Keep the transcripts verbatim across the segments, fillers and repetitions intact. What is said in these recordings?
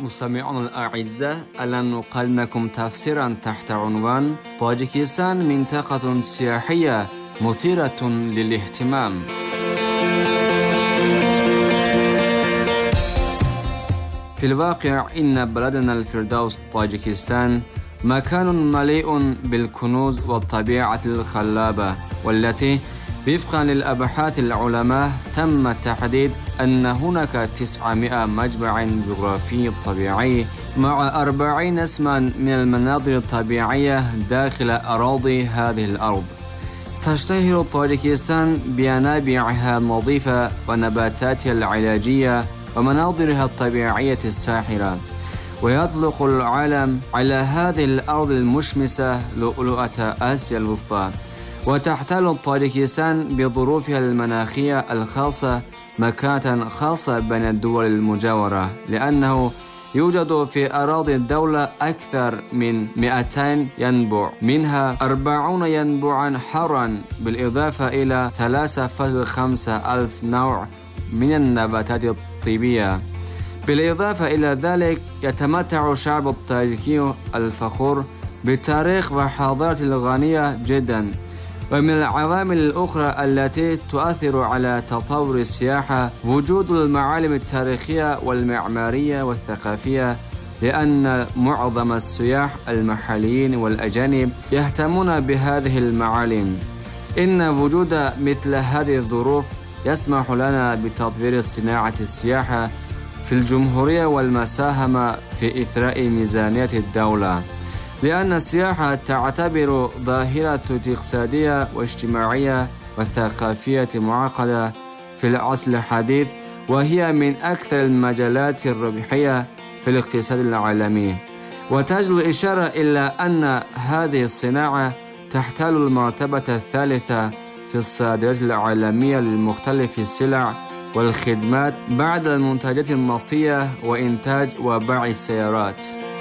مستمعون الأعزاء، الآن نقدم لكم تفسيرا تحت عنوان طاجيكستان منطقة سياحية مثيرة للاهتمام. في الواقع إن بلدنا الفردوس طاجيكستان مكان مليء بالكنوز والطبيعة الخلابة، والتي وفقا للأبحاث العلماء تم تحديد أن هناك تسعمائة مجمع جغرافي طبيعي مع أربعين اسما من المناظر الطبيعية داخل أراضي هذه الأرض. تشتهر طاجيكستان بينابيعها النظيفة ونباتاتها العلاجية ومناظرها الطبيعية الساحرة، ويطلق العالم على هذه الأرض المشمسة لؤلؤة آسيا الوسطى. وتحتل طاجيكستان بظروفها المناخية الخاصة مكانة خاصة بين الدول المجاورة، لأنه يوجد في أراضي الدولة أكثر من مئتين ينبوع، منها أربعون ينبوعا حارا، بالإضافة إلى ثلاثة فاصلة خمسة ألف نوع من النباتات الطبية. بالإضافة إلى ذلك يتمتع الشعب الطاجيكي الفخور بتاريخ وحضارة الغنية جدا. ومن العوامل الأخرى التي تؤثر على تطور السياحة وجود المعالم التاريخية والمعمارية والثقافية، لأن معظم السياح المحليين والأجانب يهتمون بهذه المعالم. إن وجود مثل هذه الظروف يسمح لنا بتطوير صناعة السياحة في الجمهورية والمساهمة في إثراء ميزانية الدولة، لأن السياحة تعتبر ظاهرة اقتصادية واجتماعية وثقافية معقدة في العصر الحديث، وهي من أكثر المجالات الربحية في الاقتصاد العالمي. وتجدر الإشارة إلى أن هذه الصناعة تحتل المرتبة الثالثة في الصادرات العالمية لمختلف السلع والخدمات بعد المنتجات النفطية وإنتاج وبيع السيارات.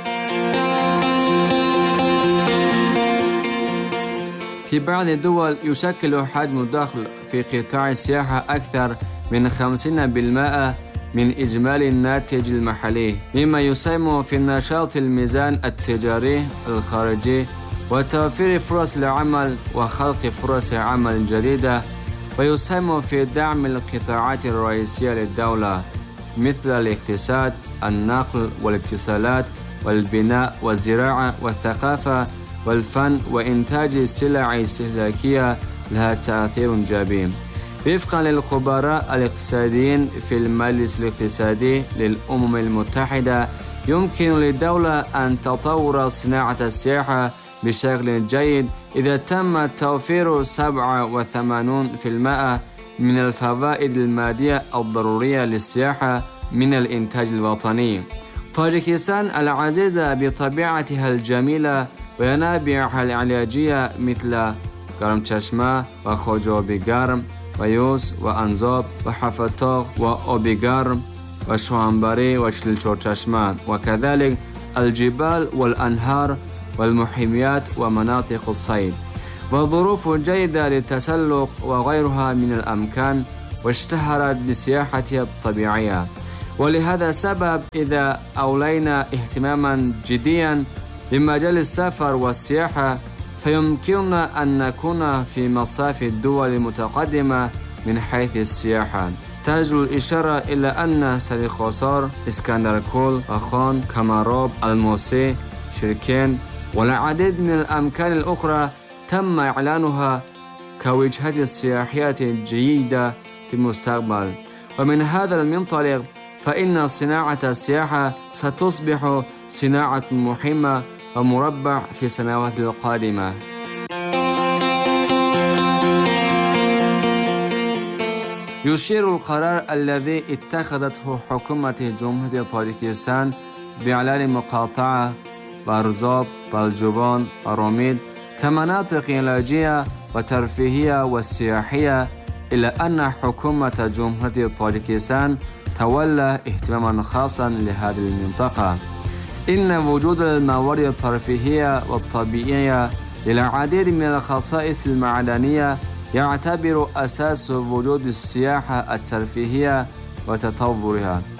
في بعض الدول يشكل حجم الدخل في قطاع السياحة أكثر من خمسين بالمئة من إجمالي الناتج المحلي، مما يساهم في نشاط الميزان التجاري الخارجي وتوفير فرص العمل وخلق فرص عمل جديدة، ويساهم في دعم القطاعات الرئيسية للدولة مثل الاقتصاد، النقل والاتصالات والبناء والزراعة والثقافة والفن وإنتاج السلع الاستهلاكية لها تأثير جبين. وفقا للخبراء الاقتصاديين في المجلس الاقتصادي للأمم المتحدة، يمكن للدولة أن تطور صناعة السياحة بشكل جيد إذا تم توفير سبعة وثمانين بالمئة من الفوائد المادية الضرورية للسياحة من الإنتاج الوطني. طاجيكستان العزيزة بطبيعتها الجميلة وينابيعها العلاجية مثل گرم چشمه وخوجوبی گرم ويوس وأنزاب وحفتاق وآبی گرم وشوهنبری وشلچور چشمه، وكذلك الجبال والأنهار والمحميات ومناطق الصيد، وظروف جيدة للتسلق وغيرها من الأمكان، واشتهرت بسياحتها الطبيعية. ولهذا السبب إذا أولينا اهتماما جديا بمجال السفر والسياحة فيمكننا أن نكون في مصاف الدول المتقدمة من حيث السياحة. تجدر الإشارة إلى أن سریخوسار، اسکندرکل، آخان، کاماروب، الموسی، شرکین والعديد من الأماكن الأخرى تم إعلانها كوجهات سياحية جيدة في المستقبل. ومن هذا المنطلق فإن صناعة السياحة ستصبح صناعة مهمة ومربع في السنوات القادمة. يشير القرار الذي اتخذته حكومة جمهورية طاجيكستان بإعلان مقاطعة بارزاب، بلجوان وروميد كمناطق علاجية وترفيهية والسياحية إلى أن حكومة جمهورية طاجيكستان تولى اهتماما خاصا لهذه المنطقة. إن وجود الموارد الترفيهية والطبيعية للعديد من الخصائص المعدنية يعتبر أساس وجود السياحة الترفيهية وتطورها.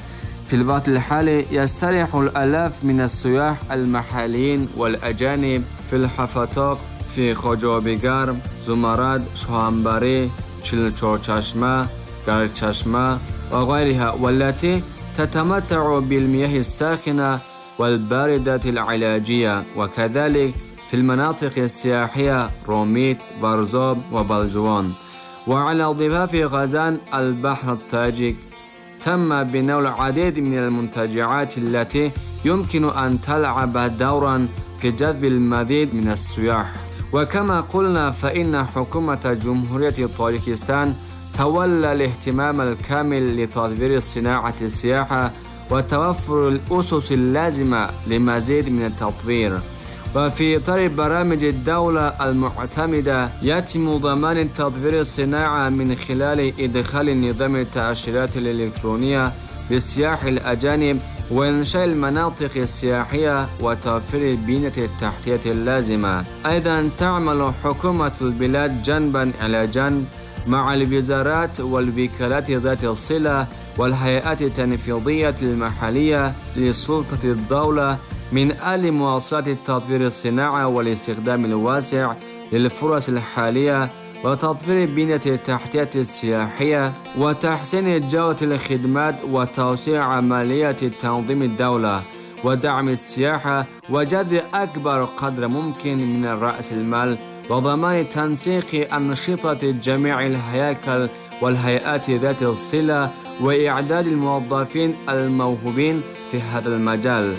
في الوقت الحالي يستريح الآلاف من السياح المحليين والأجانب في الحفتاق في خوجابیگر، زمرد، شاهنبری، چلچورچشمه، گرچشمه وغيرها، والتي تتمتع بالمياه الساخنة والباردة العلاجية، وكذلك في المناطق السياحية روميت، بارزوب وبلجوان. وعلى ضفاف غزان البحر التاجيك تم بناء العديد من المنتجعات التي يمكن أن تلعب دورا في جذب المزيد من السياح. وكما قلنا فإن حكومة جمهورية طاجيكستان تولى الاهتمام الكامل لتطوير صناعة السياحة وتوفر الأسس اللازمة لمزيد من التطوير. وفي إطار برامج الدولة المعتمدة يتم ضمان تطوير الصناعة من خلال إدخال نظام التأشيرات الإلكترونية للسياح الأجانب وإنشاء المناطق السياحية وتوفير البنية التحتية اللازمة. أيضا تعمل حكومة البلاد جنبا إلى جنب مع الوزارات والوكالات ذات الصلة والهيئات التنفيذية المحلية لسلطة الدولة من أجل مواصلة تطوير الصناعة والاستخدام الواسع للفرص الحالية وتطوير البنية التحتية السياحية وتحسين جودة الخدمات وتوسيع عملية تنظيم الدولة ودعم السياحة وجذب أكبر قدر ممكن من رأس المال وضمان تنسيق أنشطة جميع الهياكل والهيئات ذات الصلة وإعداد الموظفين الموهوبين في هذا المجال.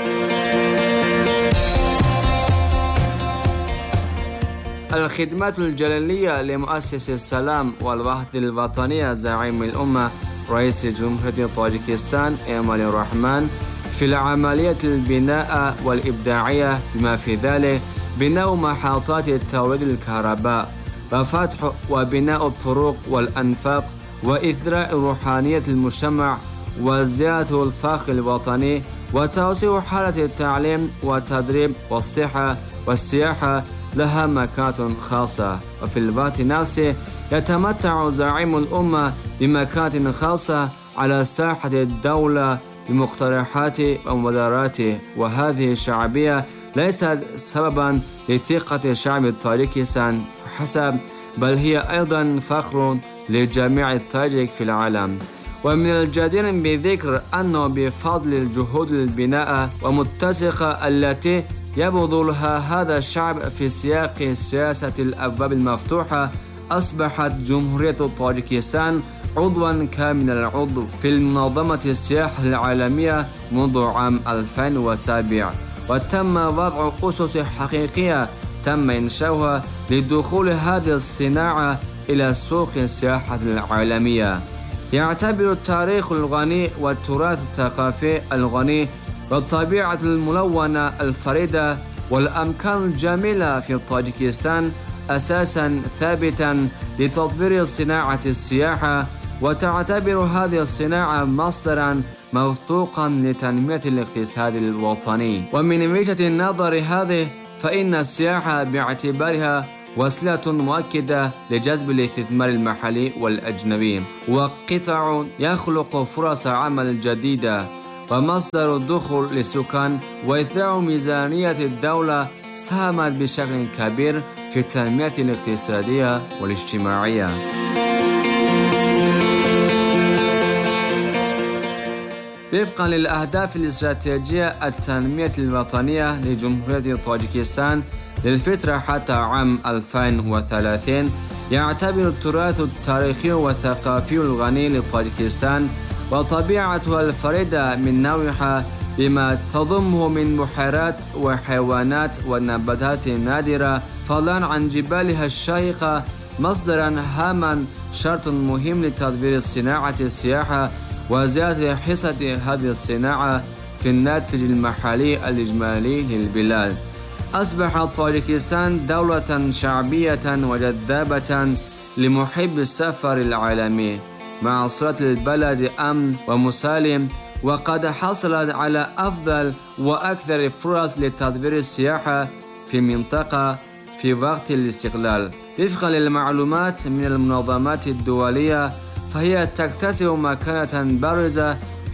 الخدمات الجلالية لمؤسس السلام والوحدة الوطنية زعيم الأمة رئيس جمهورية طاجيكستان إيمال الرحمن في العملية البناء والإبداعية بما في ذلك بناء محطات توليد الكهرباء وفتح وبناء الطرق والأنفاق وإثراء روحانية المجتمع وزيادة الفخر الوطني وتوسيع حالة التعليم والتدريب والصحة والسياحة لها مكانة خاصة. وفي الوقت نفسه يتمتع زعيم الأمة بمكانة خاصة على ساحة الدولة بمقترحاته ومبادراته، وهذه الشعبية ليست سببا لثقة شعب طاجيكستان فحسب، بل هي أيضا فخر لجميع التاجيك في العالم. ومن الجدير بذكر أنه بفضل الجهود البناء ومتسقة التي يبذلها هذا الشعب في سياق سياسة الأبواب المفتوحة أصبحت جمهورية طاجيكستان عضوا كامل العضو في المنظمة السياحة العالمية منذ عام ألفين وسبعة، وتم وضع أسس حقيقية تم إنشاؤها لدخول هذه الصناعة إلى سوق السياحة العالمية. يعتبر التاريخ الغني والتراث الثقافي الغني والطبيعة الملونة الفريدة والأمكان الجميلة في طاجيكستان أساساً ثابتاً لتطوير صناعة السياحة، وتعتبر هذه الصناعة مصدراً موثوقاً لتنمية الاقتصاد الوطني. ومن وجهة النظر هذه فإن السياحة باعتبارها وسيلة مؤكدة لجذب الاستثمار المحلي والأجنبي وقطاع يخلق فرص عمل جديدة ومصدر دخول للسكان وإثراء ميزانية الدولة ساهمت بشكل كبير في التنمية الاقتصادية والاجتماعية. وفقا للأهداف الاستراتيجية التنمية الوطنية لجمهورية طاجيكستان للفترة حتى عام ألفين وثلاثين، يعتبر التراث التاريخي والثقافي الغني لطاجيكستان وطبيعتها الفريدة من نوعها بما تضمه من بحيرات وحيوانات ونباتات نادرة فضلا عن جبالها الشاهقة مصدرا هاما شرط مهم لتطوير صناعة السياحة وزيادة حصة هذه الصناعة في الناتج المحلي الإجمالي للبلاد. أصبحت طاجيكستان دولة شعبية وجذابة لمحب السفر العالمي مع صلة البلد أمن ومسالم، وقد حصلت على أفضل وأكثر الفرص لتطوير السياحة في المنطقة في وقت الاستقلال. وفقا للمعلومات من المنظمات الدولية فهي تكتسب مكانة بارزة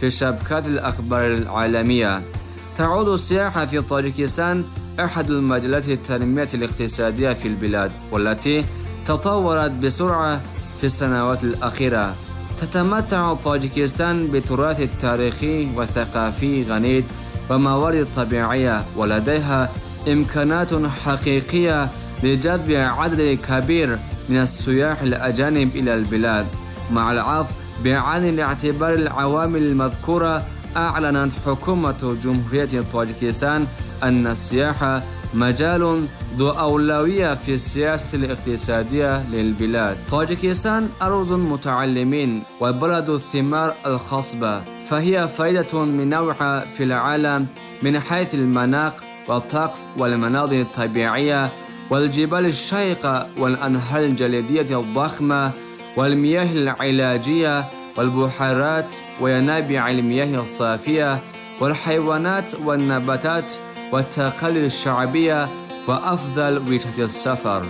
في شبكات الأخبار العالمية. تعود السياحة في طاجيكستان أحد المجالات التنمية الاقتصادية في البلاد، والتي تطورت بسرعة في السنوات الأخيرة. تتمتع طاجيكستان بتراث تاريخي وثقافي غني وموارد طبيعية، ولديها إمكانات حقيقية لجذب عدد كبير من السياح الأجانب إلى البلاد. مع العرض بعين الاعتبار العوامل المذكورة، أعلنت حكومة جمهورية طاجيكستان أن السياحة مجال ذو أولوية في السياسة الاقتصادية للبلاد. طاجيكستان أرز متعلمين وبلد الثمار الخصبة، فهي فريدة من نوعها في العالم من حيث المناخ والطقس والمناظر الطبيعية والجبال الشيقة والأنهار الجليدية الضخمة والمياه العلاجية والبحيرات وينابيع المياه الصافية والحيوانات والنباتات والتقاليد الشعبية وأفضل وجهة السفر.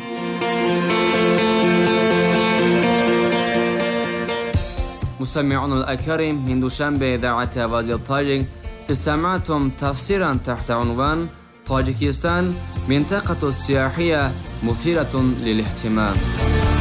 مستمعون الأكارم، من دوشنبه إذاعة آواز الطاجيك استمعتم تفسيرا تحت عنوان طاجيكستان منطقة سياحية مثيرة للاهتمام.